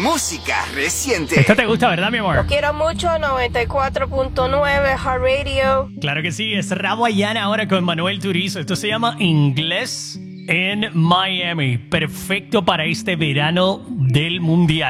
música reciente. Esta te gusta, ¿verdad, mi amor? Lo quiero mucho, 94.9 Heart Radio. Claro que sí, es Rabo Ayana ahora con Manuel Turizo. Esto se llama Inglés en Miami. Perfecto para este verano del Mundial.